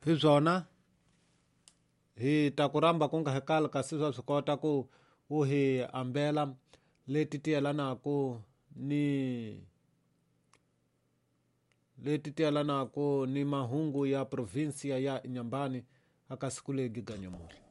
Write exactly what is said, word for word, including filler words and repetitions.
hizona hi takuramba kunga hekala kasiswa swikota ku uhi ambela leti tiyelanaku ni leti tiyelanaku ni mahungu ya provinsia ya Inhambane akasikule giganyomo.